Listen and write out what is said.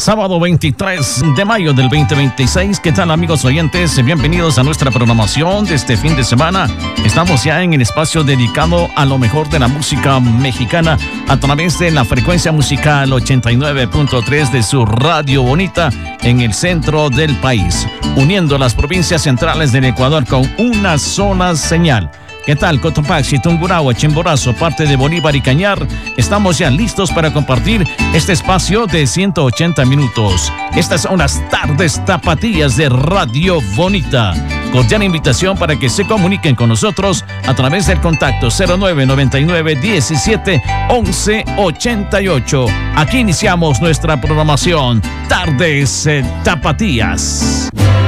sábado 23 de mayo del 2026. ¿Qué tal, amigos oyentes? Bienvenidos a nuestra programación de este fin de semana. Estamos ya en el espacio dedicado a lo mejor de la música mexicana a través de la frecuencia musical 89.3 de su Radio Bonita en el centro del país, uniendo las provincias centrales del Ecuador con una sola señal. ¿Qué tal, Cotopaxi, Tungurahua, Chimborazo, parte de Bolívar y Cañar? Estamos ya listos para compartir este espacio de 180 minutos. Estas son las tardes tapatías de Radio Bonita. Cordial invitación para que se comuniquen con nosotros a través del contacto 0999 17 11 88. Aquí iniciamos nuestra programación Tardes Tapatías.